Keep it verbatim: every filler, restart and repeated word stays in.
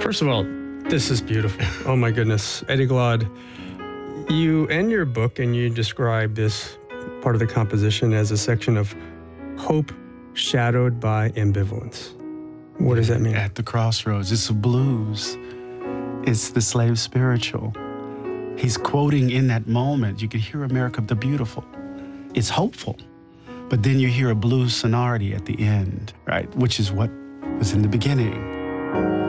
First of all, this is beautiful. Oh my goodness. Eddie Glaude, you end your book and you describe this part of the composition as a section of hope shadowed by ambivalence. What does that mean? At the crossroads. It's a blues. It's the slave spiritual. He's quoting in that moment. You could hear America the Beautiful. It's hopeful. But then you hear a blues sonority at the end, right? Which is what was in the beginning.